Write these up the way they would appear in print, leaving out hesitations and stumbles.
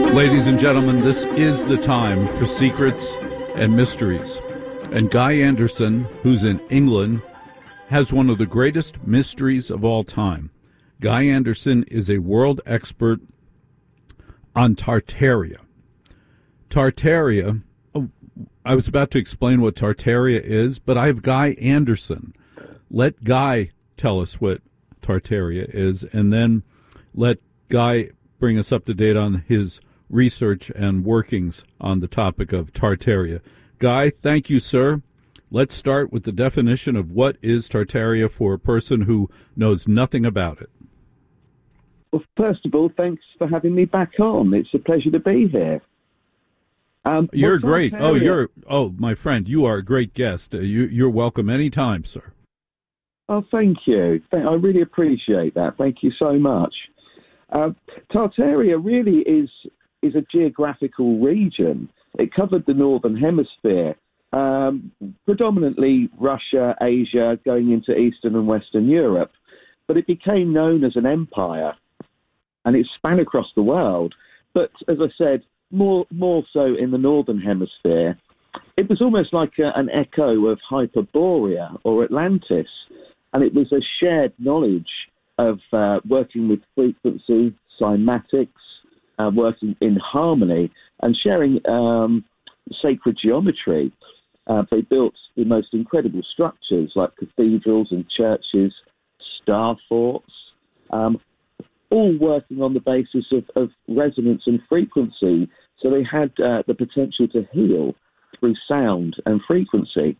Ladies and gentlemen, this is the time for Secrets and Mysteries. And Guy Anderson, who's in England, has one of the greatest mysteries of all time. Guy Anderson is a world expert on Tartaria. Tartaria, I was about to explain what Tartaria is, but I have Guy Anderson. Let Guy tell us what Tartaria is, and then let Guy bring us up to date on his research and workings on the topic of Tartaria. Guy, thank you, sir. Let's start with the definition of what is Tartaria for a person who knows nothing about it. Well, first of all, thanks for having me back on. It's a pleasure to be here. You're great. Oh, my friend, you are a great guest. You're welcome anytime, sir. Oh, thank you. I really appreciate that. Thank you so much. Tartaria really is a geographical region. It covered the northern hemisphere, predominantly Russia, Asia, going into Eastern and Western Europe. But it became known as an empire, and it span across the world. But as I said, more so in the northern hemisphere. It was almost like an echo of Hyperborea or Atlantis, and it was a shared knowledge of working with frequency, cymatics, working in harmony, and sharing sacred geometry. They built the most incredible structures like cathedrals and churches, star forts, all working on the basis of resonance and frequency. So they had the potential to heal through sound and frequency.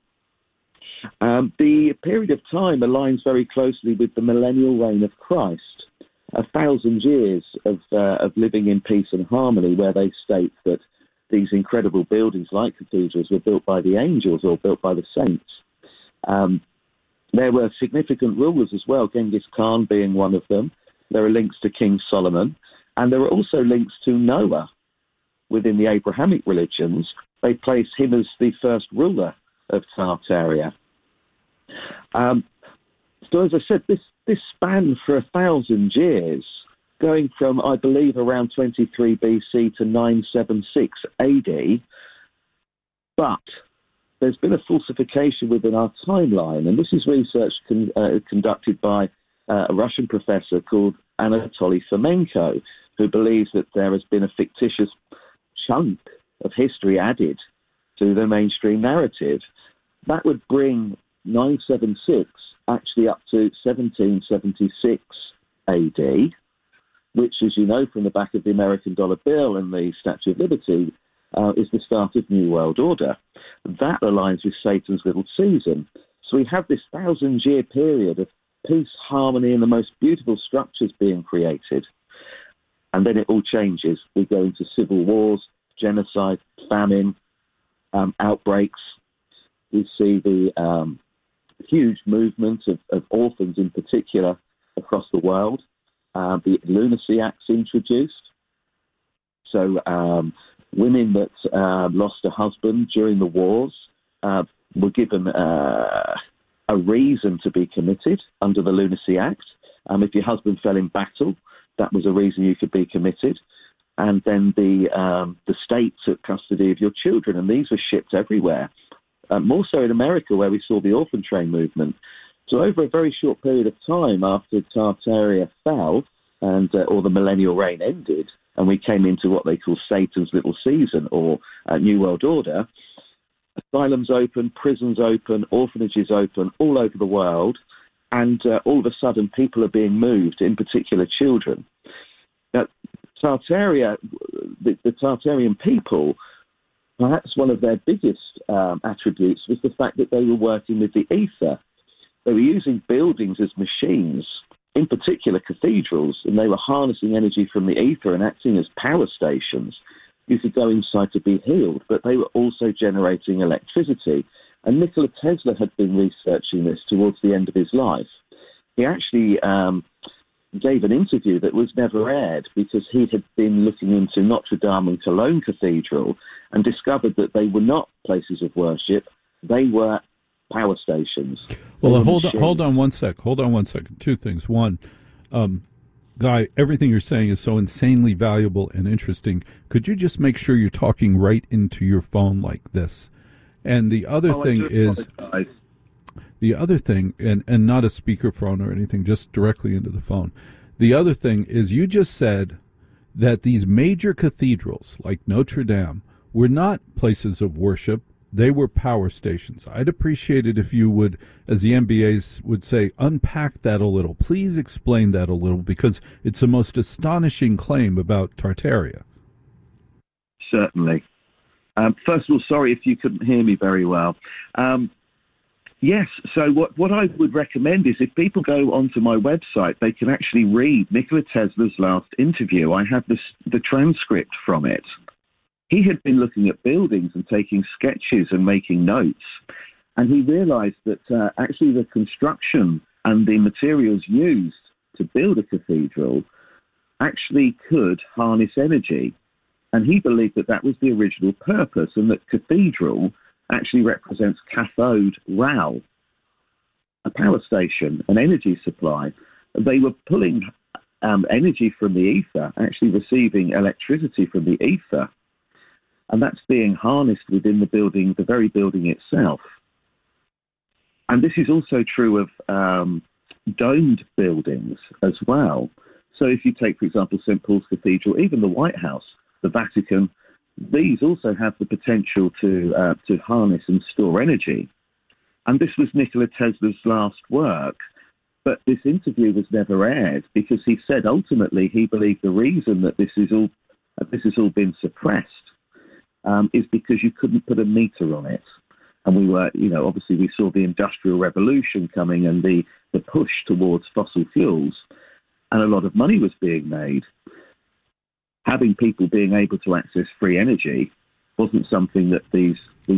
The period of time aligns very closely with the millennial reign of Christ, 1,000 years of living in peace and harmony, where they state that these incredible buildings like cathedrals were built by the angels or built by the saints. There were significant rulers as well, Genghis Khan being one of them. There are links to King Solomon, and there are also links to Noah within the Abrahamic religions. They place him as the first ruler of Tartaria. So as I said, this spanned for 1,000 years, going from, I believe, around 23 BC to 976 AD. But there's been a falsification within our timeline, and this is research conducted by a Russian professor called Anatoly Fomenko, who believes that there has been a fictitious chunk of history added to the mainstream narrative. That would bring 976 actually up to 1776 AD, which, as you know from the back of the American dollar bill and the Statue of Liberty, is the start of New World Order. That aligns with Satan's little season. So we have this 1,000-year period of peace, harmony, and the most beautiful structures being created. And then it all changes. We go into civil wars, genocide, famine, outbreaks. We see the huge movement of orphans in particular across the world. The Lunacy Act's introduced. So women that lost a husband during the wars were given a reason to be committed under the Lunacy Act. If your husband fell in battle, that was a reason you could be committed. And then the state took custody of your children, and these were shipped everywhere. More so in America, where we saw the orphan train movement. So over a very short period of time after Tartaria fell, and or the millennial reign ended, and we came into what they call Satan's little season, or New World Order, asylums open, prisons open, orphanages open all over the world, and all of a sudden people are being moved, in particular children. Now, Tartaria, the Tartarian people, perhaps one of their biggest attributes was the fact that they were working with the ether. They were using buildings as machines, in particular cathedrals, and they were harnessing energy from the ether and acting as power stations. You could go inside to be healed, but they were also generating electricity. And Nikola Tesla had been researching this towards the end of his life. He actually gave an interview that was never aired because he had been looking into Notre Dame and Cologne Cathedral and discovered that they were not places of worship. They were power stations. Well, hold on one second. Two things. One, Guy, everything you're saying is so insanely valuable and interesting. Could you just make sure you're talking right into your phone like this? And the other thing is, the other thing, and not a speakerphone or anything, just directly into the phone. The other thing is, you just said that these major cathedrals, like Notre Dame, were not places of worship. They were power stations. I'd appreciate it if you would, as the MBAs would say, unpack that a little. Please explain that a little, because it's the most astonishing claim about Tartaria. Certainly. First of all, sorry if you couldn't hear me very well. Yes, so what I would recommend is if people go onto my website, they can actually read Nikola Tesla's last interview. I have the transcript from it. He had been looking at buildings and taking sketches and making notes, and he realized that actually the construction and the materials used to build a cathedral actually could harness energy. And he believed that that was the original purpose, and that cathedral actually represents cathode RAL, a power station, an energy supply. They were pulling energy from the ether, actually receiving electricity from the ether, and that's being harnessed within the building, the very building itself. And this is also true of domed buildings as well. So if you take, for example, St. Paul's Cathedral, even the White House, the Vatican, these also have the potential to harness and store energy. And this was Nikola Tesla's last work, but this interview was never aired because he said ultimately he believed the reason that this has all been suppressed is because you couldn't put a meter on it. And we were, obviously we saw the Industrial Revolution coming and the push towards fossil fuels, and a lot of money was being made. Having people being able to access free energy wasn't something that these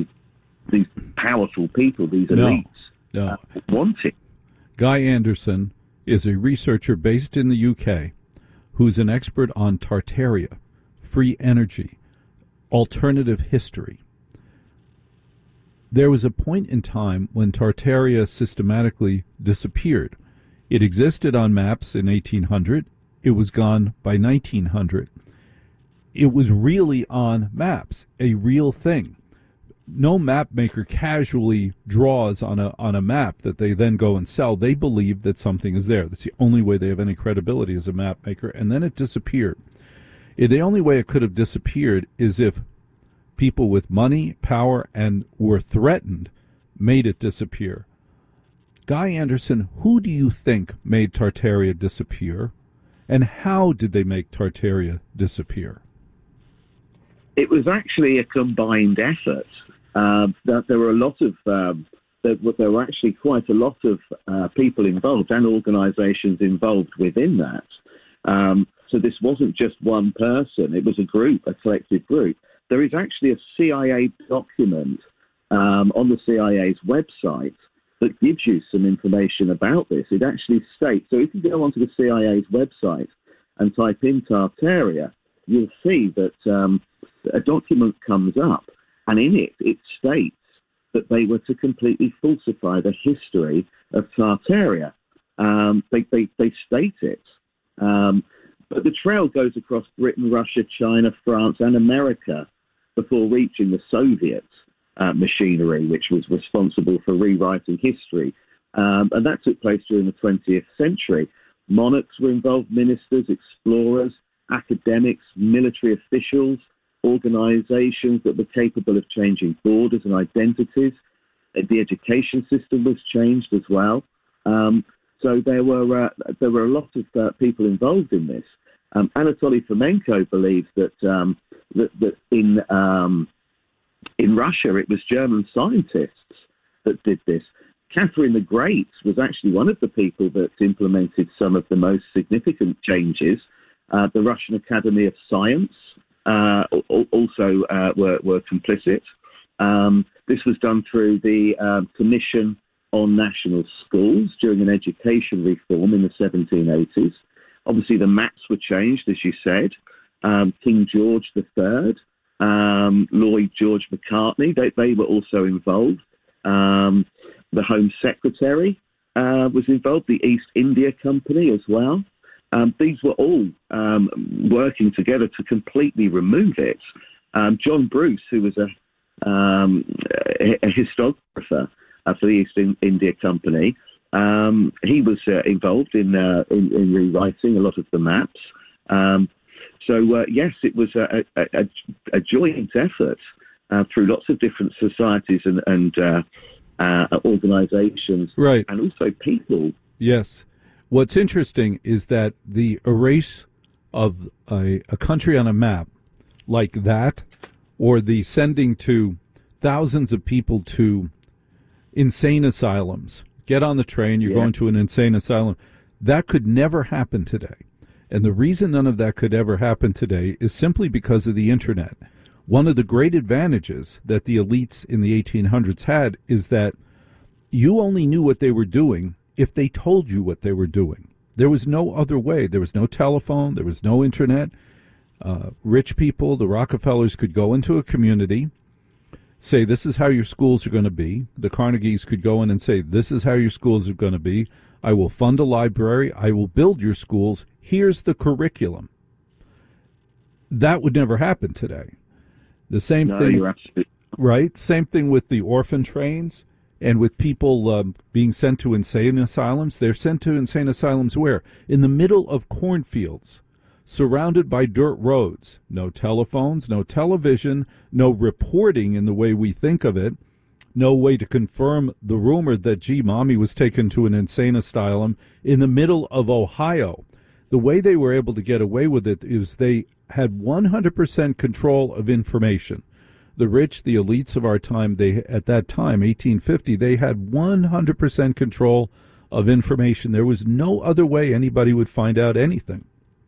powerful people, these elites, wanted. Guy Anderson is a researcher based in the UK who's an expert on Tartaria, free energy, alternative history. There was a point in time when Tartaria systematically disappeared. It existed on maps in 1800. It was gone by 1900. It was really on maps, a real thing. No map maker casually draws on a map that they then go and sell. They believe that something is there. That's the only way they have any credibility as a map maker. And then it disappeared. The only way it could have disappeared is if people with money, power, and were threatened made it disappear. Guy Anderson, who do you think made Tartaria disappear? And how did they make Tartaria disappear? It was actually a combined effort. That there were a lot of there were actually quite a lot of people involved and organisations involved within that. So this wasn't just one person; it was a group, a collective group. There is actually a CIA document on the CIA's website that gives you some information about this. It actually states, so if you go onto the CIA's website and type in Tartaria, you'll see that a document comes up, and in it, it states that they were to completely falsify the history of Tartaria. They state it. But the trail goes across Britain, Russia, China, France, and America before reaching the Soviet machinery, which was responsible for rewriting history. And that took place during the 20th century. Monarchs were involved, ministers, explorers, academics, military officials, organizations that were capable of changing borders and identities. The education system was changed as well. So there were a lot of people involved in this. Anatoly Fomenko believes that that in Russia it was German scientists that did this. Catherine the Great was actually one of the people that implemented some of the most significant changes. The Russian Academy of Science also were complicit. This was done through the Commission on National Schools during an education reform in the 1780s. Obviously, the maps were changed, as you said. King George III, Lloyd George McCartney, they were also involved. The Home Secretary was involved, the East India Company as well. these were all working together to completely remove it. John Bruce, who was a historiographer for the East India Company, he was involved in rewriting a lot of the maps. Yes, it was a joint effort through lots of different societies and organizations, right, and also people. Yes. What's interesting is that the erase of a country on a map like that, or the sending to thousands of people to insane asylums, get on the train, you're going to an insane asylum, that could never happen today. And the reason none of that could ever happen today is simply because of the internet. One of the great advantages that the elites in the 1800s had is that you only knew what they were doing if they told you what they were doing. There was no other way. There was no telephone. There was no internet. Rich people, the Rockefellers, could go into a community, say, this is how your schools are going to be. The Carnegies could go in and say, this is how your schools are going to be. I will fund a library. I will build your schools. Here's the curriculum. That would never happen today. The same thing, you're absolutely right? Same thing with the orphan trains and with people being sent to insane asylums. They're sent to insane asylums where? In the middle of cornfields, surrounded by dirt roads. No telephones, no television, no reporting in the way we think of it. No way to confirm the rumor that, gee, mommy was taken to an insane asylum in the middle of Ohio. The way they were able to get away with it is they had 100% control of information. The rich, the elites of our time, they at that time, 1850, they had 100% control of information. There was no other way anybody would find out anything.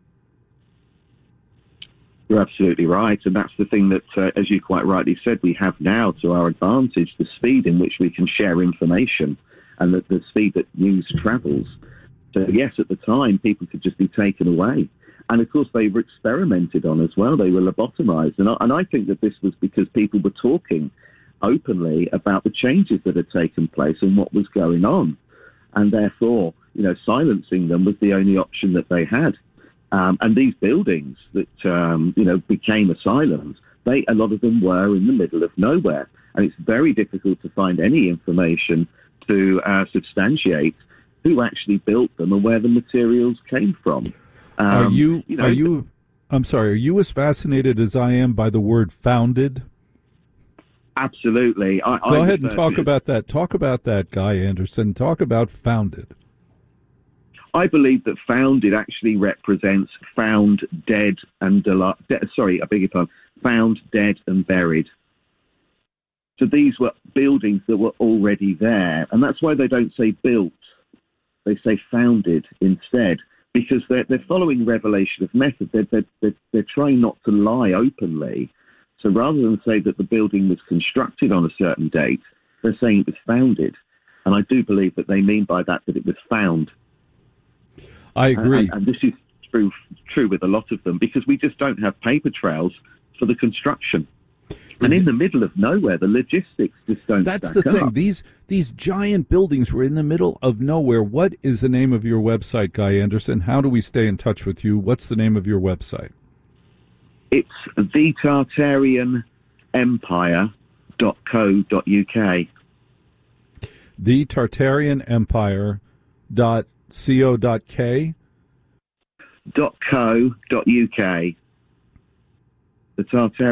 You're absolutely right. And that's the thing that, as you quite rightly said, we have now to our advantage, the speed in which we can share information and the speed that news travels. So, yes, at the time, people could just be taken away. And, of course, they were experimented on as well. They were lobotomized. And I think that this was because people were talking openly about the changes that had taken place and what was going on. And, therefore, silencing them was the only option that they had. And these buildings that, became asylums, a lot of them were in the middle of nowhere. And it's very difficult to find any information to substantiate who actually built them and where the materials came from. Are you as fascinated as I am by the word founded? Absolutely. Go ahead and talk about that. Talk about that, Guy Anderson. Talk about founded. I believe that founded actually represents found, dead, and found, dead, and buried. So these were buildings that were already there, and that's why they don't say built; they say founded instead, because they're following revelation of method. They're trying not to lie openly. So rather than say that the building was constructed on a certain date, they're saying it was founded, and I do believe that they mean by that it was found. I agree. And this is true with a lot of them, because we just don't have paper trails for the construction. And in the middle of nowhere, the logistics just don't stack up. That's the thing. These giant buildings were in the middle of nowhere. What is the name of your website, Guy Anderson? How do we stay in touch with you? What's the name of your website? It's thetartarianempire.co.uk. thetartarianempire.co.k? .co.uk. The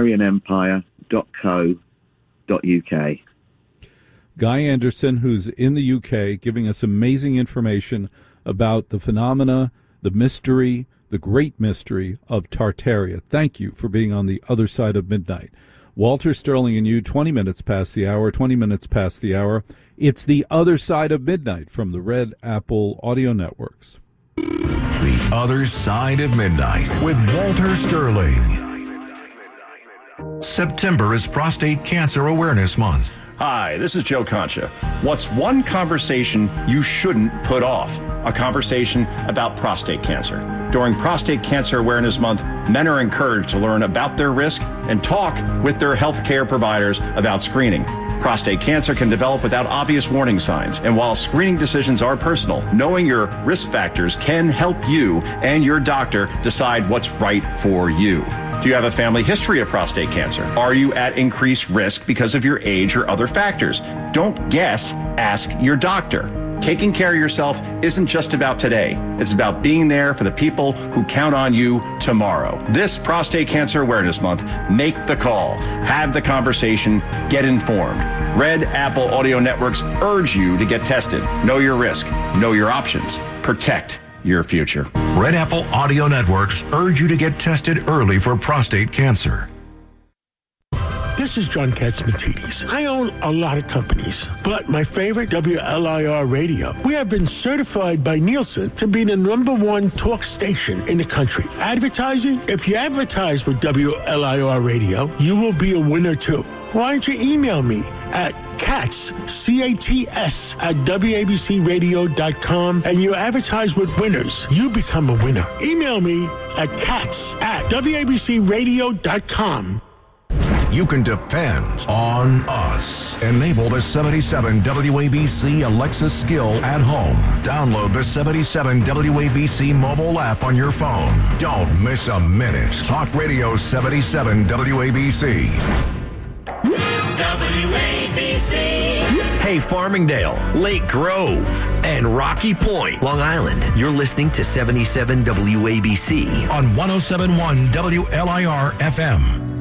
tartarianempire.co.uk. Guy Anderson, who's in the UK, giving us amazing information about the phenomena, the mystery, the great mystery of Tartaria. Thank you for being on the other side of midnight. Walter Sterling and you, 20 minutes past the hour. It's the other side of midnight from the Red Apple Audio Networks. The Other Side of Midnight with Walter Sterling. September is Prostate Cancer Awareness Month. Hi, this is Joe Concha. What's one conversation you shouldn't put off? A conversation about prostate cancer. During Prostate Cancer Awareness Month, men are encouraged to learn about their risk and talk with their healthcare providers about screening. Prostate cancer can develop without obvious warning signs, and while screening decisions are personal, knowing your risk factors can help you and your doctor decide what's right for you. Do you have a family history of prostate cancer? Are you at increased risk because of your age or other factors? Don't guess, ask your doctor. Taking care of yourself isn't just about today. It's about being there for the people who count on you tomorrow. This Prostate Cancer Awareness Month, make the call, have the conversation, get informed. Red Apple Audio Networks urge you to get tested. Know your risk, know your options, protect your future. Red Apple Audio Networks urge you to get tested early for prostate cancer. This is John Katzmatidis. I own a lot of companies, but my favorite, WLIR Radio. We have been certified by Nielsen to be the #1 talk station in the country. Advertising? If you advertise with WLIR Radio, you will be a winner too. Why don't you email me at Katz, C-A-T-S, at WABCRadio.com, and you advertise with winners. You become a winner. Email me at Katz at WABCRadio.com. You can depend on us. Enable the 77 WABC Alexa skill at home. Download the 77 WABC mobile app on your phone. Don't miss a minute. Talk Radio 77 WABC. WABC. Hey, Farmingdale, Lake Grove, and Rocky Point, Long Island. You're listening to 77 WABC on 107.1 WLIR FM.